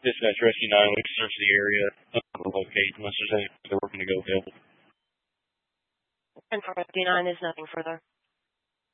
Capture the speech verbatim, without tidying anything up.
Dispatch Rescue nine, we can search the area, uh, locate unless there's anything they're working to go available. And for Rescue nine, there's nothing further.